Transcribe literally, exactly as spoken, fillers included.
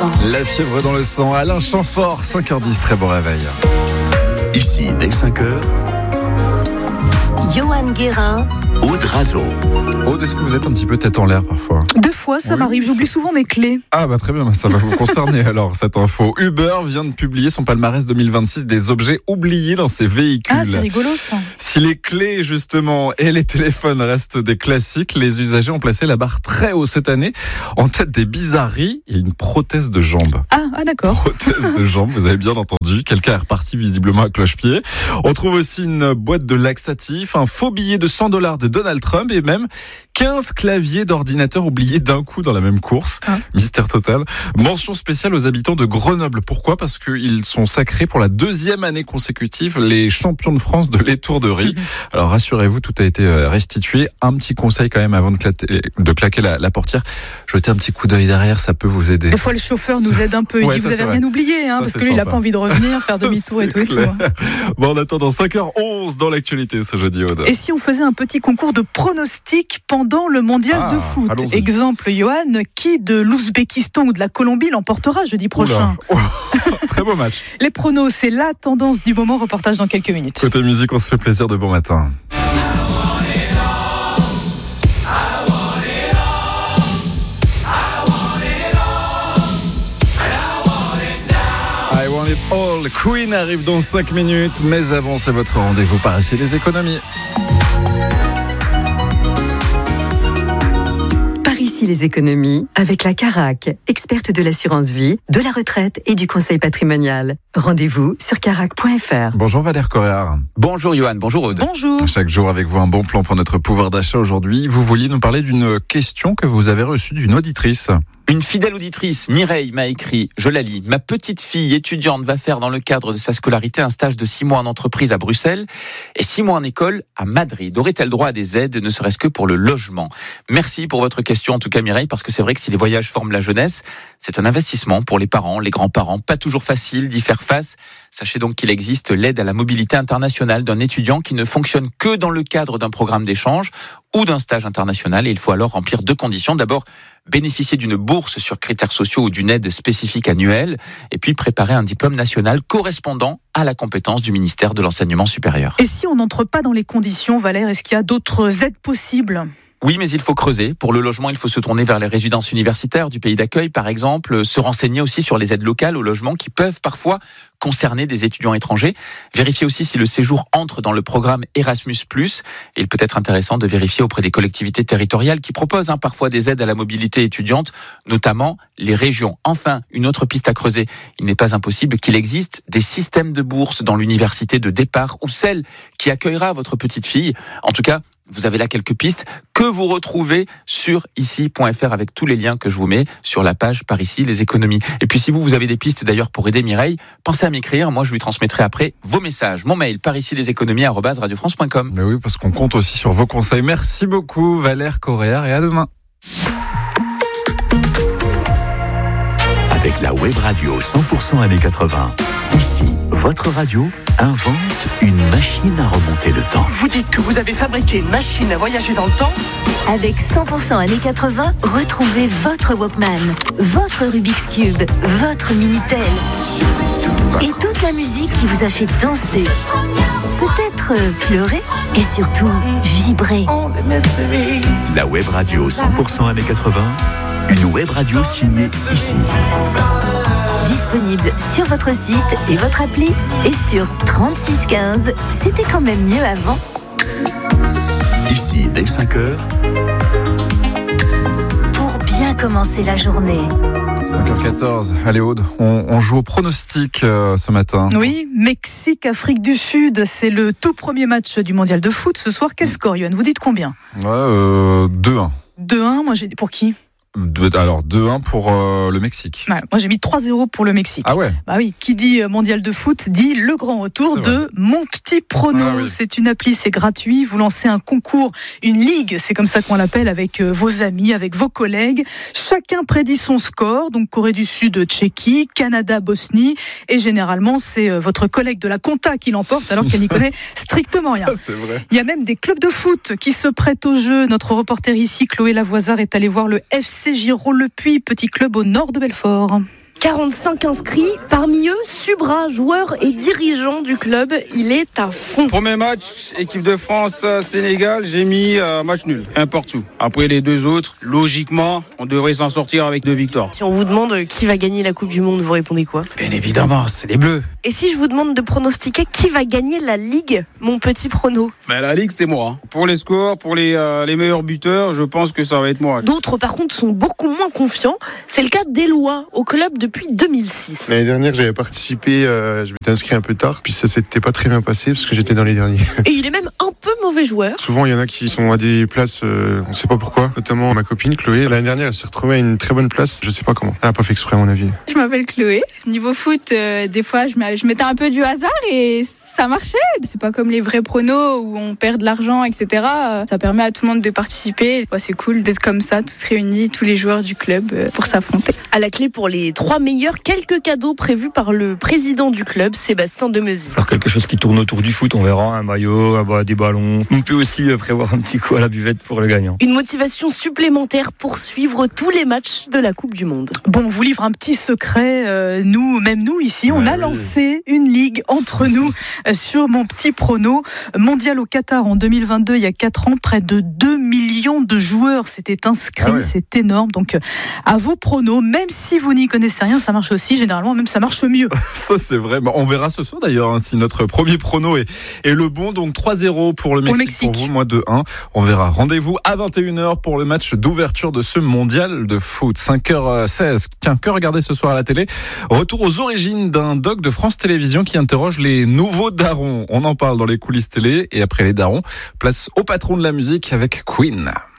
sang. La fièvre dans le sang, Alain Chamfort, cinq heures dix, très bon réveil. Ici, dès cinq heures, Johan Guérin, Aude Razo. Aude, est-ce que vous êtes un petit peu tête en l'air parfois ? Deux fois, ça Oui, m'arrive. J'oublie ça- souvent mes clés. Ah bah très bien, ça va vous concerner alors cette info. Uber vient de publier son palmarès deux mille vingt-six des objets oubliés dans ses véhicules. Ah, c'est rigolo ça. Si les clés justement et les téléphones restent des classiques, les usagers ont placé la barre très haut cette année. En tête des bizarreries, il y a une prothèse de jambe. Ah, ah d'accord. Prothèse de jambe, vous avez bien entendu. Quelqu'un est reparti visiblement à cloche-pied. On trouve aussi une boîte de laxatifs, un faux billet de cent dollars de Donald Trump et même quinze claviers d'ordinateur oubliés d'un coup dans la même course. Ah. Mystère total. Mention spéciale aux habitants de Grenoble. Pourquoi ? Parce qu'ils sont sacrés pour la deuxième année consécutive les champions de France de l'étourderie. Alors rassurez-vous, tout a été restitué. Un petit conseil quand même avant de, clater, de claquer la, la portière. Jetez un petit coup d'œil derrière, ça peut vous aider. Des fois, le chauffeur nous aide un peu. Il Ouais, dit, ça, vous c'est avez vrai. rien oublié, hein, Ça, parce c'est que lui, il n'a sympa. pas envie de revenir, faire demi-tour et C'est tout et tout. clair. hein. Bon, en attendant, cinq heures onze dans l'actualité ce jeudi, Aude. Et si on faisait un petit concours de pronostics pendant le mondial Ah, de foot ? allons-y. Exemple, Johan, qui de l'Ouzbékistan ou de la Colombie l'emportera jeudi prochain ? Oula. Très beau match. Les pronos, c'est la tendance du moment. Reportage dans quelques minutes. Côté musique, on se fait plaisir de bon matin. I want it all. Queen arrive dans cinq minutes, mais avant, c'est votre rendez-vous par ici, les économies. par ici les économies, avec la Carac, experte de l'assurance vie, de la retraite et du conseil patrimonial. Rendez-vous sur carac point f r. Bonjour Valère Correa. Bonjour Johan, bonjour Aude. Bonjour. Chaque jour avec vous, un bon plan pour notre pouvoir d'achat aujourd'hui. Vous vouliez nous parler d'une question que vous avez reçue d'une auditrice. Une fidèle auditrice, Mireille, m'a écrit, je la lis, ma petite fille étudiante va faire dans le cadre de sa scolarité un stage de six mois en entreprise à Bruxelles et six mois en école à Madrid. Aurait-elle droit à des aides, ne serait-ce que pour le logement ? Merci pour votre question en tout cas Mireille, parce que c'est vrai que si les voyages forment la jeunesse, c'est un investissement pour les parents, les grands-parents, pas toujours facile d'y faire face. Sachez donc qu'il existe l'aide à la mobilité internationale d'un étudiant qui ne fonctionne que dans le cadre d'un programme d'échange ou d'un stage international et il faut alors remplir deux conditions. D'abord, bénéficier d'une bourse sur critères sociaux ou d'une aide spécifique annuelle et puis préparer un diplôme national correspondant à la compétence du ministère de l'Enseignement supérieur. Et si on n'entre pas dans les conditions, Valère, est-ce qu'il y a d'autres aides possibles ? Oui, mais il faut creuser. Pour le logement, il faut se tourner vers les résidences universitaires du pays d'accueil, par exemple, se renseigner aussi sur les aides locales au logement qui peuvent parfois concerner des étudiants étrangers. Vérifier aussi si le séjour entre dans le programme Erasmus plus. Et il peut être intéressant de vérifier auprès des collectivités territoriales qui proposent hein, parfois des aides à la mobilité étudiante, notamment les régions. Enfin, une autre piste à creuser. Il n'est pas impossible qu'il existe des systèmes de bourses dans l'université de départ ou celle qui accueillera votre petite fille. En tout cas, vous avez là quelques pistes que vous retrouvez sur ici point f r avec tous les liens que je vous mets sur la page par ici les économies. Et puis si vous, vous avez des pistes d'ailleurs pour aider Mireille, pensez à m'écrire. Moi, je lui transmettrai après vos messages. Mon mail, par ici les économies arobase radio france point com. Mais oui, parce qu'on compte aussi sur vos conseils. Merci beaucoup Valère Correa et à demain. Avec la web radio cent pour cent années quatre-vingts. Ici, votre radio invente une machine à remonter le temps. Vous dites que vous avez fabriqué une machine à voyager dans le temps ? Avec cent pour cent années quatre-vingts, retrouvez votre Walkman, votre Rubik's Cube, votre Minitel et toute la musique qui vous a fait danser, peut-être pleurer et surtout vibrer. La web radio cent pour cent années quatre-vingts, une web radio signée ici. Disponible sur votre site et votre appli et sur trente-six quinze. C'était quand même mieux avant. Ici, dès cinq heures, Pour bien commencer la journée. cinq heures quatorze. Allez Aude, on, on joue au pronostic euh, ce matin. Oui, Mexique, Afrique du Sud, c'est le tout premier match du mondial de foot. Ce soir, quel score, Yoann ? Vous dites combien ? Ouais, euh, deux un. deux un, moi j'ai dit pour qui ? Deux- alors deux un pour euh, le Mexique. Ouais, moi j'ai mis trois zéro pour le Mexique. Ah ouais. Bah oui, qui dit mondial de foot dit le grand retour C'est de Mon Petit Prono. Ah oui. C'est une appli, c'est gratuit. Vous lancez un concours, une ligue, c'est comme ça qu'on l'appelle, avec euh, vos amis, avec vos collègues. Chacun prédit son score. Donc Corée du Sud, Tchéquie, Canada, Bosnie. Et généralement, c'est euh, votre collègue de la compta qui l'emporte alors qu'elle n'y connaît strictement rien. Ça, c'est vrai. Il y a même des clubs de foot qui se prêtent au jeu. Notre reporter ici, Chloé Lavoisard, est allée voir le F C Giraud-le-Puy, petit club au nord de Belfort. quarante-cinq inscrits. Parmi eux, Subra, joueur et dirigeant du club. Il est à fond. Premier match, équipe de France, Sénégal, j'ai mis euh, match nul, un partout. Après les deux autres, logiquement, on devrait s'en sortir avec deux victoires. Si on vous demande qui va gagner la Coupe du Monde, vous répondez quoi ? Bien évidemment, c'est les Bleus. Et si je vous demande de pronostiquer qui va gagner la Ligue, mon petit prono ? Ben, la Ligue, c'est moi. Hein. Pour les scores, pour les, euh, les meilleurs buteurs, je pense que ça va être moi. D'autres, par contre, sont beaucoup moins confiants. C'est le cas d'Éloi, au club depuis deux mille six. L'année dernière, j'avais participé, euh, je m'étais inscrit un peu tard, puis ça s'était pas très bien passé parce que j'étais dans les derniers. Et il est même un peu mauvais joueur. Souvent, il y en a qui sont à des places, euh, on sait pas pourquoi, notamment ma copine Chloé. L'année dernière, elle s'est retrouvée à une très bonne place, je sais pas comment. Elle a pas fait exprès, à mon avis. Je m'appelle Chloé. Niveau foot, euh, des fois, je, je mettais un peu du hasard et ça marchait. C'est pas comme les vrais pronos où on perd de l'argent, et cetera. Ça permet à tout le monde de participer. Ouais, c'est cool d'être comme ça, tous réunis, tous les joueurs du club euh, pour s'affronter. À la clé pour les trois meilleurs, quelques cadeaux prévus par le président du club, Sébastien Demeuzy. Alors quelque chose qui tourne autour du foot, on verra, un maillot, un bas, des ballons. On peut aussi prévoir un petit coup à la buvette pour le gagnant. Une motivation supplémentaire pour suivre tous les matchs de la Coupe du Monde. Bon, on vous livre un petit secret. Euh, nous, même nous ici, on ouais, a oui. lancé une ligue entre nous euh, sur mon petit prono. Mondial au Qatar en deux mille vingt-deux, il y a quatre ans, près de deux millions de joueurs s'étaient inscrits. Ah ouais. C'est énorme. Donc, euh, à vos pronos, même si vous n'y connaissez rien, ça marche aussi. Généralement, même ça marche mieux. Ça, c'est vrai. Bah, on verra ce soir d'ailleurs hein, si notre premier prono est, est le bon. Donc, trois zéro pour le Mexique, pour, Mexique. pour vous, moi deux un. On verra. Rendez-vous à vingt et une heures pour le match d'ouverture de ce mondial de foot. cinq heures seize. Tiens, que regarder ce soir à la télé. Retour aux origines d'un doc de France Télévisions qui interroge les nouveaux darons. On en parle dans les coulisses télé. Et après les darons, place au patron de la musique avec Queen.